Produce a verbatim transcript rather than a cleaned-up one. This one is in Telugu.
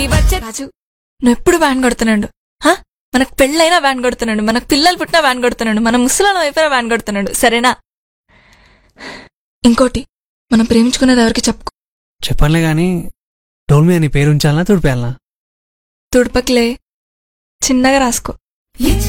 ఇంటికి వచ్చే రాజు నువ్వు ఎప్పుడు వ్యాన్ కొడుతున్నాడు. మనకు పెళ్ళైనా వ్యాన్ కొడుతున్నాడు, మనకు పిల్లలు పుట్టినా వ్యాన్ కొడుతున్నాడు, మన ముసలాల వైపున వ్యాన్ కొడుతున్నాడు. సరేనా? ఇంకోటి, మనం ప్రేమించుకునేది ఎవరికి చెప్పుకో. చెప్పనులే గాని డోల్ మీద నీ పేరు ఉంచాలనా తుడిపేయాలనా? తుడపకిలే, చిన్నగా రాసుకో.